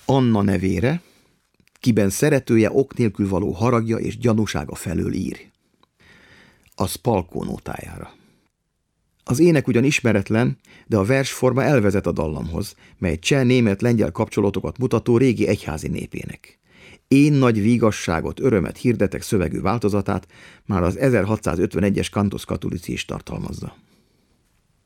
Anna nevére, kiben szeretője ok nélkül való haragja és gyanúsága felől ír. A Spalkó nótájára. Az ének ugyan ismeretlen, de a versforma elvezet a dallamhoz, mely cseh-német-lengyel kapcsolatokat mutató régi egyházi népének. Én nagy vígasságot, örömet hirdetek szövegű változatát már az 1651-es Cantus Catholici is tartalmazza.